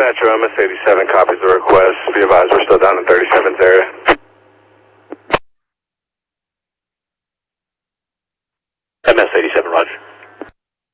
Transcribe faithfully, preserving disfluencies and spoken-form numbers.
Metro, M S eighty-seven copies the request. Be advised, we're still down in thirty-seven's area. M S eighty-seven, roger.